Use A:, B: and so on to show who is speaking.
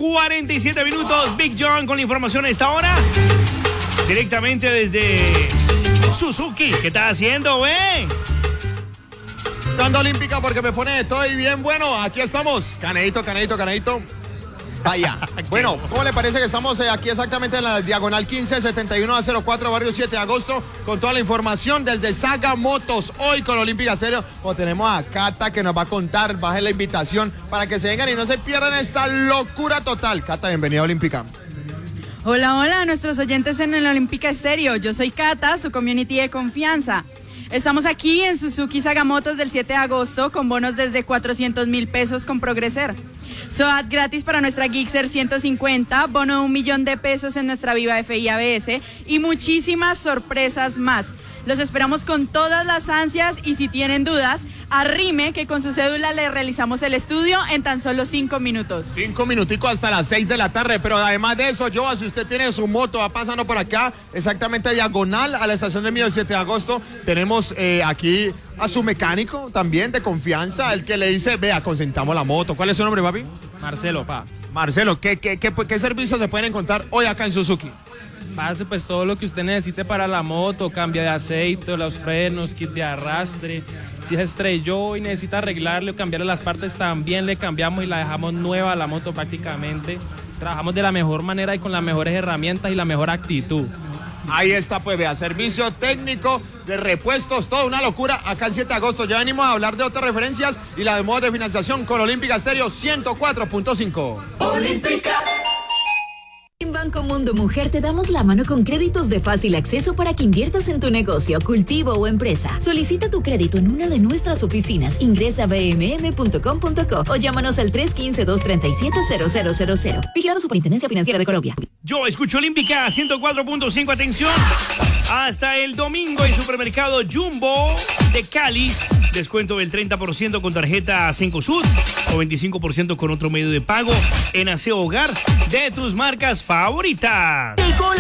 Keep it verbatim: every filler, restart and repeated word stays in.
A: cuarenta y siete minutos. Big John con la información a esta hora. Directamente desde Suzuki. ¿Qué estás haciendo, güey?
B: Dando olímpica porque me pone de todo y bien bueno. Aquí estamos. Canedito, canedito, canedito. Vaya. Bueno, ¿cómo le parece que estamos eh, aquí exactamente en la diagonal quince setenta y uno a cero cuatro, barrio siete de agosto, con toda la información desde Saga Motos, hoy con Olímpica Stereo, como tenemos a Cata que nos va a contar, baje la invitación para que se vengan y no se pierdan esta locura total. Cata, bienvenida a Olímpica.
C: Hola, hola a nuestros oyentes en el Olímpica Stereo. Yo soy Cata, su community de confianza. Estamos aquí en Suzuki Saga Motos del siete de agosto con bonos desde cuatrocientos mil pesos con Progreser. S O A T gratis para nuestra Gixxer ciento cincuenta, bono de un millón de pesos en nuestra Viva F I A B S y muchísimas sorpresas más. Los esperamos con todas las ansias y si tienen dudas, arrime que con su cédula le realizamos el estudio en tan solo cinco minutos.
B: Cinco minuticos hasta las seis de la tarde, pero además de eso, Joa, si usted tiene su moto, va pasando por acá, exactamente diagonal a la estación de Mío del siete de agosto, tenemos eh, aquí a su mecánico también de confianza, el que le dice, vea, consentamos la moto. ¿Cuál es su nombre, papi?
D: Marcelo, pa.
B: Marcelo, ¿qué, qué, qué, qué servicios se pueden encontrar hoy acá en Suzuki?
D: Pase pues todo lo que usted necesite para la moto, cambio de aceite, los frenos, kit de arrastre. Si se estrelló y necesita arreglarle o cambiarle las partes, también le cambiamos y la dejamos nueva la moto prácticamente. Trabajamos de la mejor manera y con las mejores herramientas y la mejor actitud.
B: Ahí está, pues vea, servicio técnico de repuestos, toda una locura acá el siete de agosto. Ya venimos a hablar de otras referencias y la de modos de financiación con Olímpica Stereo ciento cuatro punto cinco.
E: Olímpica. En Banco Mundo Mujer te damos la mano con créditos de fácil acceso para que inviertas en tu negocio, cultivo o empresa. Solicita tu crédito en una de nuestras oficinas. Ingresa a b m m punto com punto co o llámanos al tres uno cinco, dos tres siete, cero cero cero cero. Vigilado Superintendencia Financiera de Colombia.
A: Yo escucho Olímpica ciento cuatro punto cinco. Atención. Hasta el domingo en Supermercado Jumbo de Cali. Descuento del treinta por ciento con tarjeta Cencosud o veinticinco por ciento con otro medio de pago en aseo hogar de tus marcas favoritas.
F: Llegó la